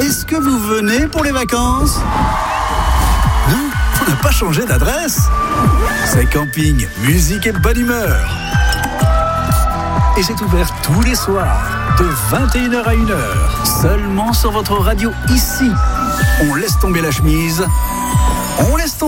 Est-ce que vous venez pour les vacances ? Non, on n'a pas changé d'adresse. C'est camping, musique et bonne humeur. Et c'est ouvert tous les soirs, de 21h à 1h, seulement sur votre radio ici. On laisse tomber la chemise, on laisse tomber